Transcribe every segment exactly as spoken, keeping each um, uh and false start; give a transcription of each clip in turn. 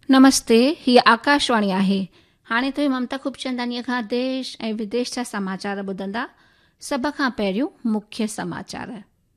नमस्ते, हीअ आकाशवाणी आहे। हाणे तुम ममता खूबचंदानीअ खां देश ऐं विदेश जा समाचार ॿुधंदा। सभ खां पहिरियों मुख्य समाचार।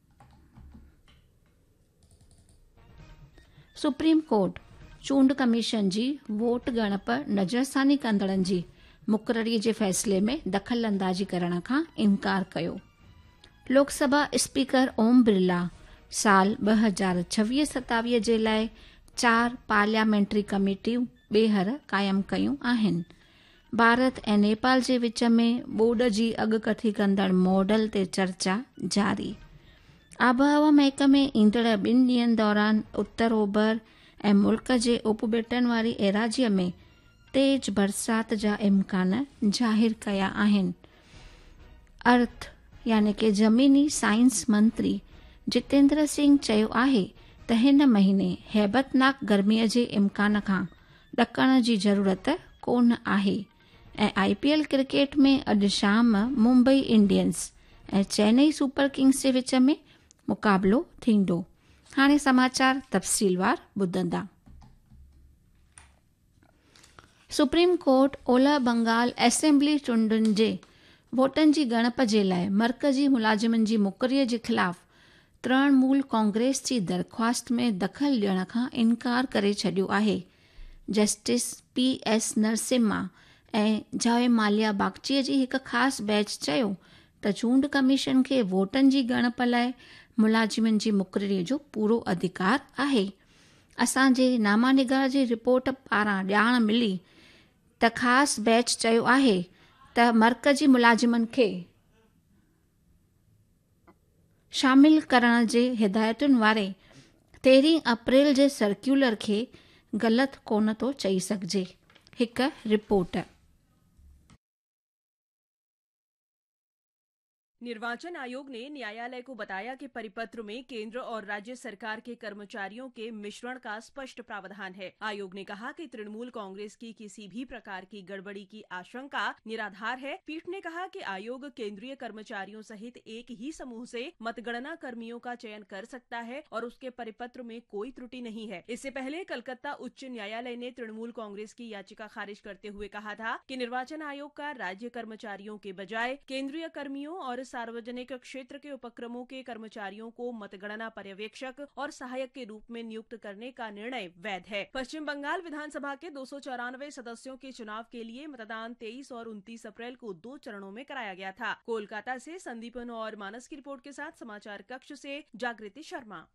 सुप्रीम कोर्ट चूंड कमीशन जी वोट ॻणप नज़रसानी कंदड़नि जी मुक़ररीअ जे फ़ैसिले में दख़ल अंदाज़ी करण खां इनकार कयो। लोकसभा स्पीकर ओम बिरला साल ॿ हज़ार छवीह सतावीह जे लाइ चार पार्लियामेंट्री कमेटियूं ॿेहर क़ाइमु कयूं आहिनि। भारत ऐं नेपाल जे विच में ॿोॾ जी अॻकथी कंदड़ मॉडल ते चर्चा जारी। आबहवा महकमे ईंदड़ ॿिनि ॾींहनि दौरान उत्तर ओभर ऐं मुल्क जे उपबेटनि वारी एराज़ीअ में तेज बरसात जा इम्कान ज़ाहिर कया आहिनि। अर्थ यानी कि ज़मीनी साइंस मंत्री जितेंद्र सिंह चयो आहे त हिन महीने हैबतनाक गर्मीअ जे इम्कान खां ॾकण जी ज़रूरत कोन आहे ऐं आईपीएल क्रिकेट में अॼु शाम मुंबई इंडियंस ऐं चेन्नई सुपर किंग्स जे विच में मुक़ाबिलो थींदो। हाणे समाचार तफ़सीलवार ॿुधंदा। सुप्रीम कोर्ट ओलह बंगाल असेंबली चूंडुनि जे वोटनि जी ॻणप जे लाइ मर्कज़ी मुलाज़िमनि जी मुक़ररीअ जे ख़िलाफ़ तृणमूल कांग्रेस जी दरख़्वास्त में दख़ल ॾियण खां इनकार करे छॾियो आहे। जस्टिस पी एस नरसिम्हा ऐं जयमाल्या बागचीअ जी हिकु ख़ासि बैच चयो त चूंड कमीशन खे वोटनि जी ॻणप लाइ मुलाज़िमनि जी मुक़ररीअ जो पूरो अधिकार आहे। असांजे नामानिगार जी रिपोर्ट पारां ॼाण मिली त ख़ासि बैच चयो आहे त मर्कज़ी मुलाज़िमनि खे शामिल करण जे हिदायतुनि वारे तेरहीं अप्रैल जे सर्क्यूलर खे ग़लति कोन थो चई सघिजे। हिकु रिपोर्ट। निर्वाचन आयोग ने न्यायालय को बताया कि परिपत्र में केंद्र और राज्य सरकार के कर्मचारियों के मिश्रण का स्पष्ट प्रावधान है। आयोग ने कहा कि तृणमूल कांग्रेस की किसी भी प्रकार की गड़बड़ी की आशंका निराधार है। पीठ ने कहा कि आयोग केंद्रीय कर्मचारियों सहित एक ही समूह से मतगणना कर्मियों का चयन कर सकता है और उसके परिपत्र में कोई त्रुटि नहीं है। इससे पहले कलकत्ता उच्च न्यायालय ने तृणमूल कांग्रेस की याचिका खारिज करते हुए कहा था कि निर्वाचन आयोग का राज्य कर्मचारियों के बजाय केंद्रीय कर्मियों और सार्वजनिक क्षेत्र के उपक्रमों के कर्मचारियों को मतगणना पर्यवेक्षक और सहायक के रूप में नियुक्त करने का निर्णय वैध है। पश्चिम बंगाल विधानसभा के दो सौ चौरानवे सदस्यों के चुनाव के लिए मतदान तेईस और उनतीस अप्रैल को दो चरणों में कराया गया था। कोलकाता से संदीपन और मानस की रिपोर्ट के साथ समाचार कक्ष से जागृति शर्मा।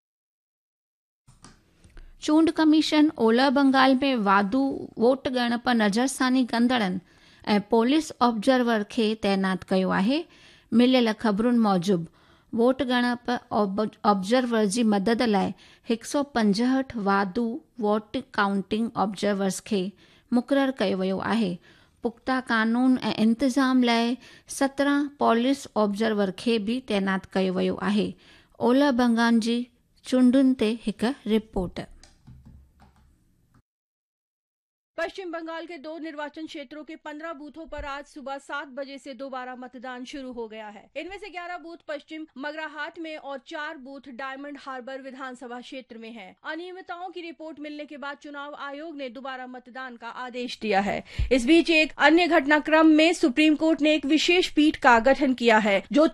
चूंड कमीशन ओलह बंगाल में वाधू वोट ॻणप नज़रसानी कंदड़नि ऐं पुलिस ऑब्जर्वर खे तैनात कयो आहे। मिलियल ख़बरुनि मूजिबि वोट ॻणप ऑब्जर्वर जी मदद लाइ हिकु सौ पंजहठि वाधू वोट काउंटिंग ऑब्जर्वर्स खे मुक़ररु कयो वियो आहे। पुख़्ता कानून ऐं इंतिज़ाम लाइ सत्रहं पुलिस ऑब्जर्वर खे बि तैनात कयो वियो आहे। ओलह बंगाल जी चूंडुनि ते हिकु रिपोर्ट। पश्चिम बंगाल के दो निर्वाचन क्षेत्रों के पंद्रह बूथों पर आज सुबह सात बजे से दोबारा मतदान शुरू हो गया है। इनमें से ग्यारह बूथ पश्चिम मगराहाट में और चार बूथ डायमंड हार्बर विधानसभा क्षेत्र में हैं। अनियमितताओं की रिपोर्ट मिलने के बाद चुनाव आयोग ने दोबारा मतदान का आदेश दिया है। इस बीच एक अन्य घटनाक्रम में सुप्रीम कोर्ट ने एक विशेष पीठ का गठन किया है जो